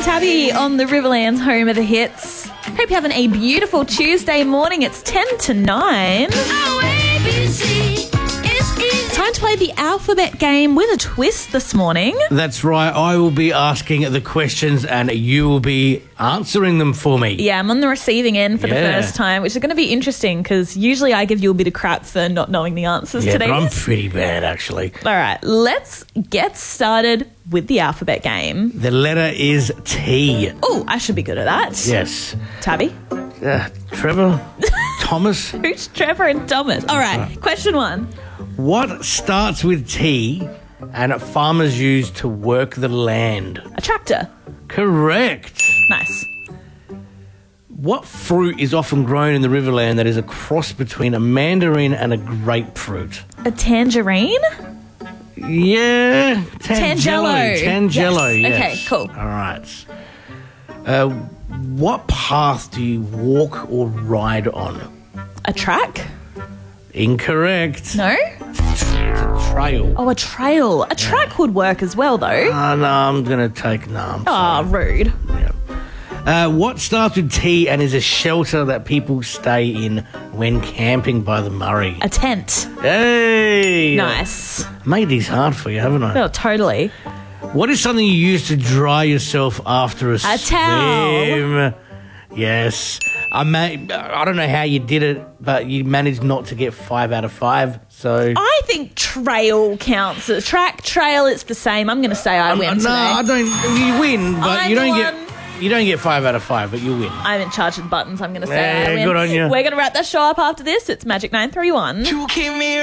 Tabby on the Riverlands, home of the hits. Hope you're having a beautiful Tuesday morning. It's 10 to 9. Time to play the alphabet game with a twist this morning. That's right. I will be asking the questions and you will be answering them for me. Yeah, I'm on the receiving end for the first time, which is going to be interesting because usually I give you a bit of crap for not knowing the answers today. But I'm pretty bad, actually. All right, let's get started with the alphabet game. The letter is T. Oh, I should be good at that. Yes. Tabby? Trevor? Thomas? Who's Trevor and Thomas? All right, question one. What starts with T and farmers use to work the land? A tractor. Correct. Nice. What fruit is often grown in the Riverland that is a cross between a mandarin and a grapefruit? A tangerine? Yeah. Tangelo. Tangelo, yes. Okay, cool. All right. What path do you walk or ride on? A track? Incorrect. No? It's a trail. Oh, a trail. A track would work as well, though. No, I'm going to take no. Oh, rude. Yeah. What starts with T and is a shelter that people stay in when camping by the Murray? A tent. Hey! Nice. Made these hard for you, haven't I? Oh, totally. What is something you use to dry yourself after a swim? towel. Yes. I don't know how you did it, but you managed not to get 5 out of 5. So I think trail counts. A track, trail, it's the same. I'm going to say I win today. No, I don't. You win, but I'm you don't the get. one. You don't get 5 out of 5, but you win. I'm in charge of the buttons. I'm going to say Yeah, I win. good on you. We're going to wrap that show up after this. It's Magic 931. You keep me